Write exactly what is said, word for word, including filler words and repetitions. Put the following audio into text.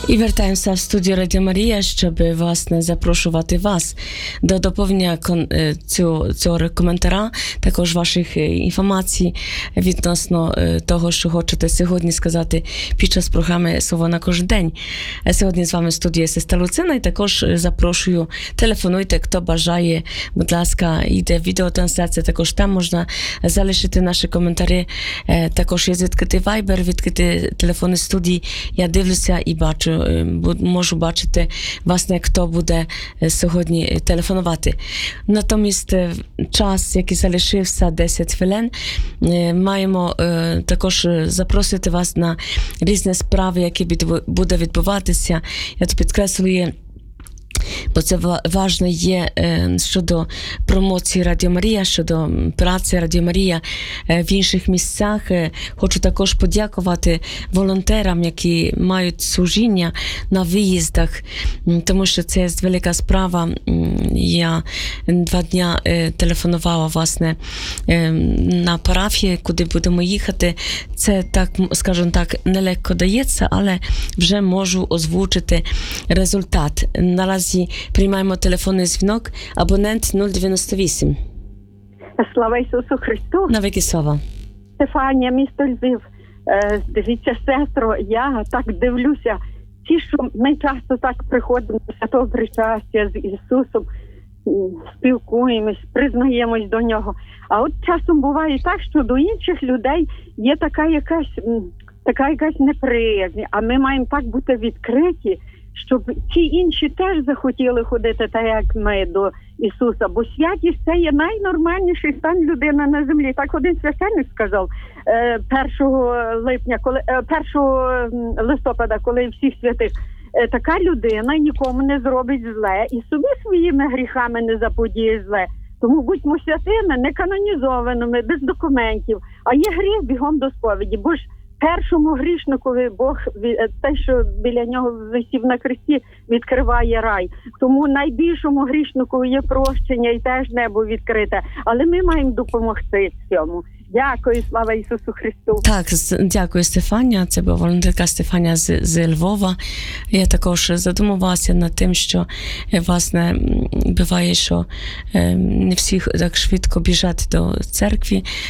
І вертаємося в студію Радіо Марія, щоб, власне, запрошувати вас до доповнення цього, цього коментаря, також ваших інформацій відносно того, що хочете сьогодні сказати під час програми «Слово на кожен день». Сьогодні з вами в студії сестра Луцина, і також запрошую, телефонуйте, хто бажає, будь ласка, йде відеотрансляція, також там можна залишити наші коментарі. Також є відкритий Viber, відкриті телефони студії. Я дивлюся і бачу, можу бачити, власне, хто буде сьогодні телефонувати. Натомість час, який залишився, десять хвилин, маємо також запросити вас на різні справи, які буде відбуватися. Я тут підкреслюю, бо це важливо є щодо промоції Радіо Марія, щодо праці Радіо Марія в інших місцях. Хочу також подякувати волонтерам, які мають служіння на виїздах, тому що це велика справа. Я два дні телефонувала, власне, на парафії, куди будемо їхати. Це, так, скажімо так, нелегко дається, але вже можу озвучити результат. Наразі приймаємо телефонний дзвінок. Абонент нуль дев'яносто вісім. Слава Ісусу Христу! Навіки слава! Стефанія, місто Львів. Е, дивіться, сестро, я так дивлюся. Ті, що ми часто так приходимо до святого причастя з Ісусом, спілкуємось, признаємось до Нього. А от часом буває так, що до інших людей є така якась, така якась неприязнь, а ми маємо так бути відкриті, щоб ті інші теж захотіли ходити так, як ми, до Ісуса. Бо святість – це є найнормальніший стан людини на землі. Так один священник сказав першого липня, коли, першого листопада, коли всіх святих. Така людина нікому не зробить зле і собі своїми гріхами не заподіє зле. Тому будьмо святими, не канонізованими, без документів. А є гріх, бігом до сповіді. Бо ж першому грішникові Бог, те, що біля нього висів на хресті, відкриває рай. Тому найбільшому грішнику є прощення і теж небо відкрите. Але ми маємо допомогти цьому. Дякую, слава Ісусу Христу. Так, дякую, Стефанія. Це була волонтерка Стефанія з, з Львова. Я також задумувалася над тим, що, власне, буває, що не всі так швидко біжать до церкви.